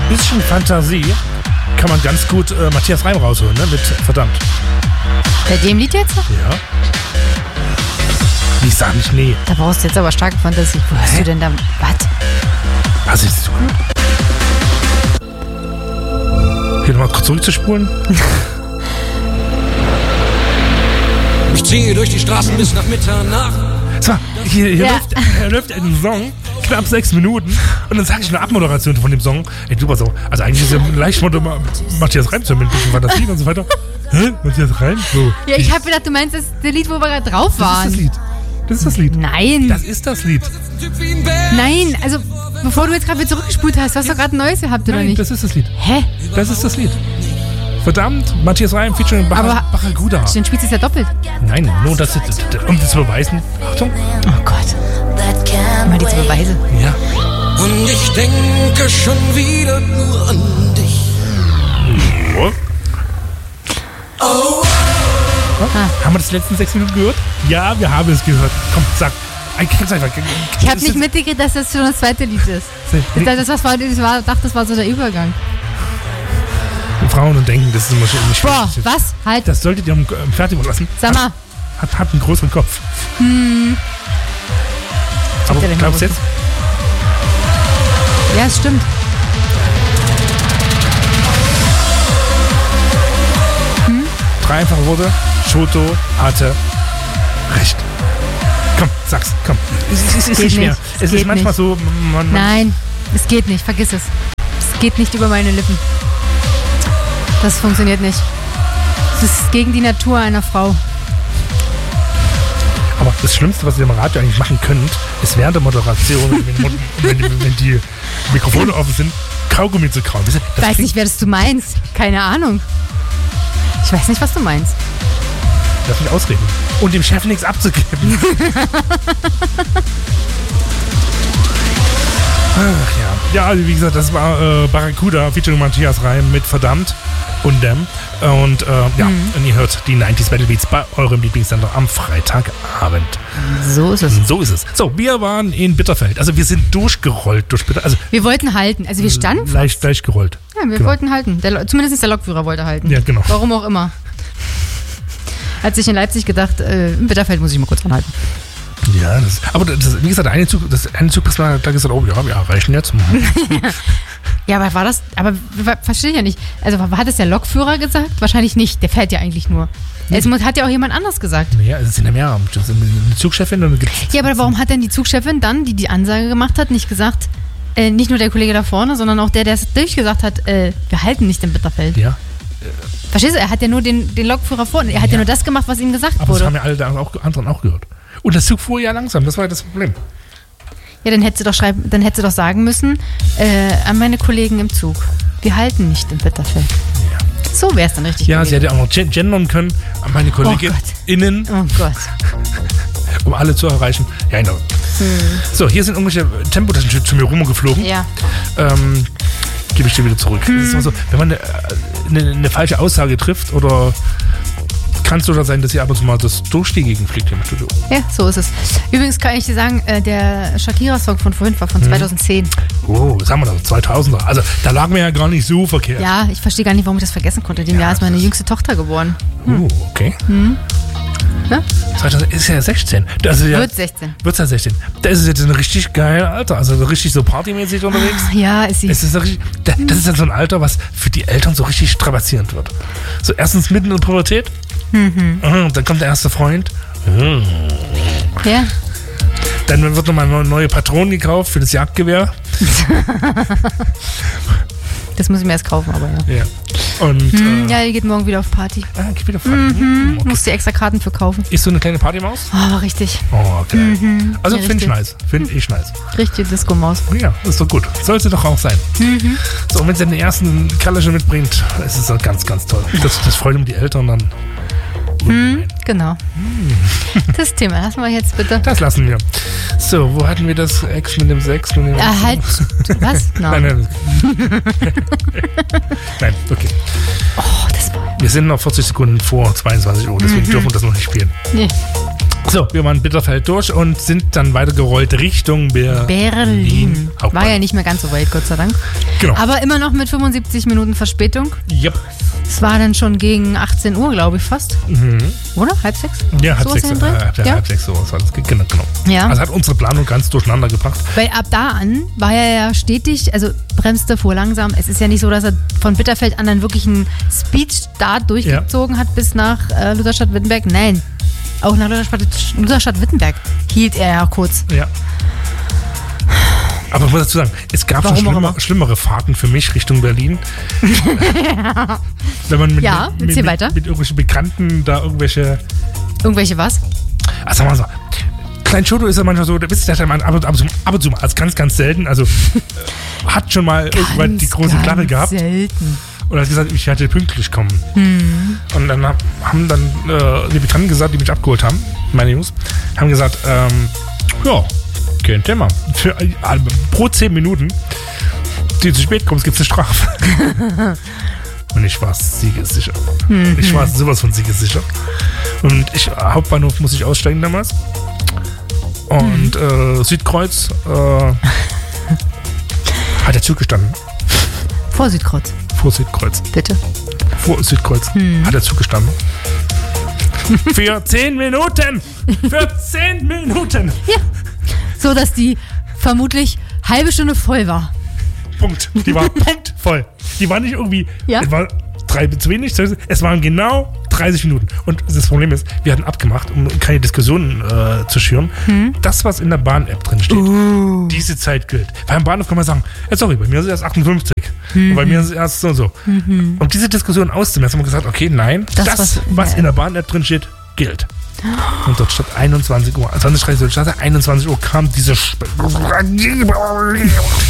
bisschen Fantasie kann man ganz gut Matthias Reim rausholen, ne? Mit verdammt. Bei dem Lied jetzt? Ja. Ich sag nicht nee. Da brauchst du jetzt aber starke Fantasie. Wo hast du denn da... Was? Hast du jetzt zugehört? Hier nochmal kurz zurückzuspulen. Ich ziehe durch die Straßen bis nach Mitternacht. So, hier läuft ein Song, knapp 6 Minuten. Und dann sage ich eine Abmoderation von dem Song. Ey, super so. Also eigentlich ist ja leicht Matthias Reim mit ein bisschen Fantasie und so weiter. Hä? Matthias Reim? So. Ja, ich habe gedacht, du meinst das Lied, wo wir gerade drauf waren. Das ist das Lied. Das ist das Lied. Nein. Das ist das Lied. Nein, also bevor du jetzt gerade wieder zurückgespult hast, hast du gerade ein neues gehabt, oder Nein, nicht? das ist das Lied. Hä? Das ist das Lied. Verdammt, Matthias Reim featuring Barracuda. Den spielst du es ja doppelt. Nein, nur das, um das zu beweisen. Achtung. Oh Gott. Mal die zu beweisen. Ja. Und ich denke schon wieder nur an dich. Oh. Haben wir das letzten 6 Minuten gehört? Ja, wir haben es gehört. Komm, sag. Ich habe nicht mitgekriegt, dass das schon das zweite Lied ist. Ich dachte, das war so der Übergang. Frauen und denken, das ist immer schön. Boah, was? Halt. Das solltet ihr fertig lassen. Sag mal. Hat einen größeren Kopf. Aber glaubst du jetzt? Ja, es stimmt. Drei einfache Worte. Schoto hatte recht. Komm, sag's, komm. Es ist nicht mehr. Es ist manchmal so... Nein, es geht nicht. Vergiss es. Es geht nicht über meine Lippen. Das funktioniert nicht. Das ist gegen die Natur einer Frau. Aber das Schlimmste, was ihr im Radio eigentlich machen könnt, ist während der Moderation, wenn die Mikrofone offen sind, Kaugummi zu kauen. Ich weiß nicht, wer das du meinst. Keine Ahnung. Ich weiß nicht, was du meinst. Lass mich ausreden. Und dem Chef nichts abzugeben. Ach ja. Ja, also wie gesagt, das war Barracuda featuring Matthias Reim mit Verdammt und Dem. Und und ihr hört die 90s Battle Beats bei eurem Lieblingssender am Freitagabend. So ist es. So ist es. So, wir waren in Bitterfeld. Also wir sind durchgerollt durch Bitterfeld. Also wir wollten halten. Also wir standen leicht gerollt. Ja, wir wollten halten. Zumindest der Lokführer wollte halten. Ja, genau. Warum auch immer. Hat sich in Leipzig gedacht, in Bitterfeld muss ich mal kurz anhalten. Ja, wie gesagt, der eine Zug ist mal da gesagt, oh ja, wir erreichen jetzt. Ja, aber verstehe ich ja nicht. Also hat es der Lokführer gesagt? Wahrscheinlich nicht, der fährt ja eigentlich nur. Es hat ja auch jemand anders gesagt. Ja, es sind ja mehr. Die Zugchefin. Ja, aber warum hat denn die Zugchefin dann, die Ansage gemacht hat, nicht gesagt, nicht nur der Kollege da vorne, sondern auch der es durchgesagt hat, wir halten nicht in Bitterfeld. Ja. Verstehst du, er hat ja nur den Lokführer vorne, er hat ja nur das gemacht, was ihm gesagt wurde. Aber das haben ja alle anderen auch gehört. Und der Zug fuhr ja langsam, das war ja das Problem. Ja, dann hätte sie doch sagen müssen, an meine Kollegen im Zug, wir halten nicht in Bitterfeld. Ja. So wäre es dann richtig gewesen. Sie hätte auch noch gendern können, an meine KollegInnen. Oh Gott. Um alle zu erreichen. Ja, genau. So, hier sind irgendwelche Tempotaschen zu mir rumgeflogen. Ja. Gebe ich dir wieder zurück. Das ist immer so, wenn man eine falsche Aussage trifft oder kann es sogar sein, dass ihr ab und zu mal das Durchstehgegen fliegt im Studio. Ja, so ist es. Übrigens kann ich dir sagen, der Shakira-Song von vorhin war von 2010. Oh, was haben wir da? 2000er. Also da lagen wir ja gar nicht so verkehrt. Ja, ich verstehe gar nicht, warum ich das vergessen konnte. In dem Jahr ist meine jüngste Tochter geboren. Okay. Ja? 2000 ist ja 16. Wird 16. Wird ja 16. Da ist es jetzt ein richtig geil Alter. Also richtig so partymäßig unterwegs. Ja, ist sie. Das ist ja so ein Alter, was für die Eltern so richtig strapazierend wird. So erstens mitten in der Pubertät. Dann kommt der erste Freund. Ja. Dann wird nochmal neue Patronen gekauft für das Jagdgewehr. Das muss ich mir erst kaufen, aber ja. Und, ja, die geht morgen wieder auf Party. Geht wieder auf Party. Okay. Musst du extra Karten für kaufen. Ist so eine kleine Partymaus? Oh, richtig. Oh, geil. Also ja, finde ich nice. Finde ich nice. Richtige Disco-Maus. Ja, ist doch gut. Sollte doch auch sein. So, und wenn sie den ersten Kalle schon mitbringt, ist es doch ganz, ganz toll. Das freut um die Eltern dann. Genau. Das Thema lassen wir jetzt bitte. Das lassen wir. So, wo hatten wir das Ex mit dem Sex? Halt. Was? No. Nein. Nein, okay. Oh, das war... Wir sind noch 40 Sekunden vor 22 Uhr, deswegen dürfen wir das noch nicht spielen. Nee. So, wir waren Bitterfeld durch und sind dann weitergerollt Richtung Berlin. War ja nicht mehr ganz so weit, Gott sei Dank. Genau. Aber immer noch mit 75 Minuten Verspätung. Yep. Es war dann schon gegen 18 Uhr, glaube ich, fast. Oder? Halb 6? Ja, halb Sowas 6. in den Dreh? Halb 6, sowas war das. Genau. Ja. Also hat unsere Planung ganz durcheinander gebracht. Weil ab da an war er ja stetig, also bremste, fuhr langsam. Es ist ja nicht so, dass er von Bitterfeld an dann wirklich einen Speedstart durchgezogen hat bis nach Lutherstadt-Wittenberg. Nein, auch nach Lutherstadt-Wittenberg hielt er ja kurz. Ja. Aber ich muss dazu sagen, es gab schon schlimmere Fahrten für mich Richtung Berlin. Wenn man mit irgendwelchen Bekannten da irgendwelche was? Also sagen wir so, Klein Schoto ist ja manchmal so, der wisst ihr, ab und zu mal, also ganz, ganz selten, also hat schon mal irgendwann die große Klappe gehabt. Selten. Und hat gesagt, ich hätte pünktlich kommen. Und dann haben die Bekannten gesagt, die mich abgeholt haben, meine Jungs, haben gesagt, ja, kein Thema. Pro 10 Minuten, die zu spät kommst, gibt es eine Strafe. Und ich war siegessicher. Ich war sowas von siegessicher. Und Hauptbahnhof muss ich aussteigen damals. Und Südkreuz hat der Zug gestanden. Vor Südkreuz. Vor Südkreuz. Bitte. Vor Südkreuz hat der Zug gestanden. Für 10 Minuten! Für 10 Minuten! Ja. So, dass die vermutlich halbe Stunde voll war. Punkt. Die war punktvoll. Die war nicht irgendwie, es war 3 zu wenig, es waren genau 30 Minuten. Und das Problem ist, wir hatten abgemacht, um keine Diskussionen zu schüren, das, was in der Bahn-App drin steht, diese Zeit gilt. Weil am Bahnhof kann man sagen, sorry, bei mir ist es erst 58. Und bei mir ist es erst so und so. Um diese Diskussion auszumessen, haben wir gesagt, okay, nein, das was in der Bahn-App drin steht, gilt. Und dort statt 21 Uhr, 20:30 Uhr, statt 21 Uhr kam diese